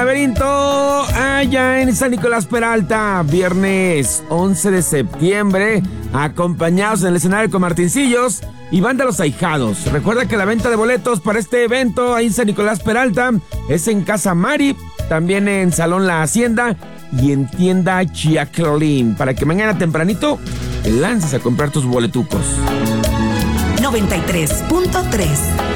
Laberinto, allá en San Nicolás Peralta, viernes 11 de septiembre, acompañados en el escenario con Martincillos y Banda Los Ahijados. Recuerda que la venta de boletos para este evento ahí en San Nicolás Peralta es en Casa Mari, también en Salón La Hacienda y en Tienda Chiaclolín, para que mañana tempranito te lances a comprar tus boletucos. 93.3